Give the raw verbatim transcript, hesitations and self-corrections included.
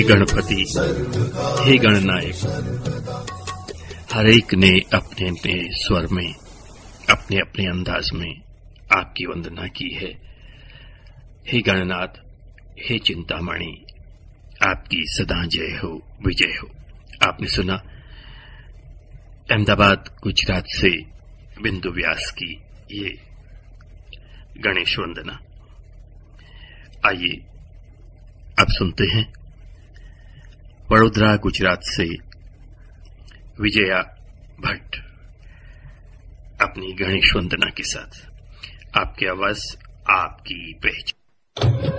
गणपति, हे गणनायक, हर एक ने अपने अपने स्वर में, अपने अपने अंदाज में आपकी वंदना की है। हे गणनाथ, हे चिंतामणि, आपकी सदा जय हो, विजय हो। आपने सुना अहमदाबाद गुजरात से बिंदु व्यास की ये गणेश वंदना। आइए अब सुनते हैं वडोदरा गुजरात से विजया भट्ट अपनी गणेश वंदना के साथ। आपकी आवाज, आपकी पहचान।